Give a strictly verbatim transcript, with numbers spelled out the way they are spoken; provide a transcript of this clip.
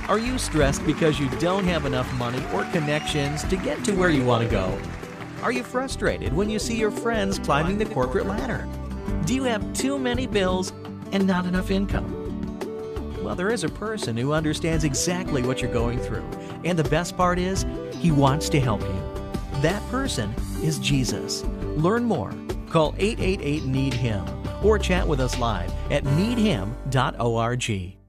Are you stressed because you don't have enough money or connections to get to where you want to go? Are you frustrated when you see your friends climbing the corporate ladder? Do you have too many bills and not enough income? Well, there is a person who understands exactly what you're going through, and the best part is, he wants to help you. That person is Jesus. Learn more. Call eight eight eight, need him or chat with us live at need him dot org.